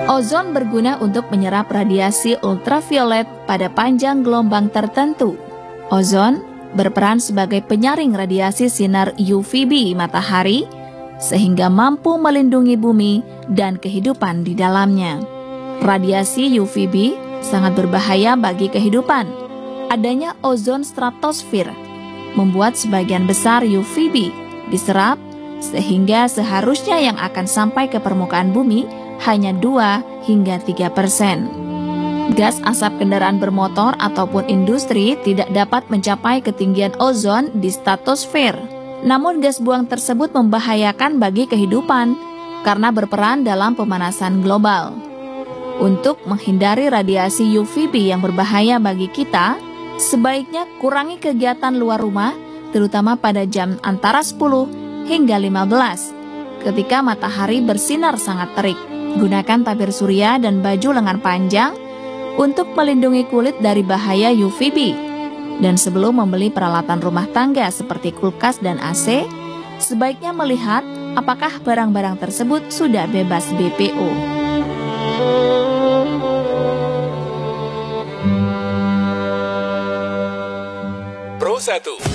Ozon berguna untuk menyerap radiasi ultraviolet pada panjang gelombang tertentu. Ozon berperan sebagai penyaring radiasi sinar UVB matahari, sehingga mampu melindungi bumi dan kehidupan di dalamnya. Radiasi UVB sangat berbahaya bagi kehidupan. Adanya ozon stratosfer membuat sebagian besar UVB diserap, sehingga seharusnya yang akan sampai ke permukaan bumi hanya 2 hingga 3%. Gas asap kendaraan bermotor ataupun industri tidak dapat mencapai ketinggian ozon di stratosfer. Namun gas buang tersebut membahayakan bagi kehidupan karena berperan dalam pemanasan global. Untuk menghindari radiasi UVB yang berbahaya bagi kita, sebaiknya kurangi kegiatan luar rumah, terutama pada jam antara 10 hingga 15, ketika matahari bersinar sangat terik. Gunakan tabir surya dan baju lengan panjang untuk melindungi kulit dari bahaya UVB. Dan sebelum membeli peralatan rumah tangga seperti kulkas dan AC, sebaiknya melihat apakah barang-barang tersebut sudah bebas BPO. Pro 1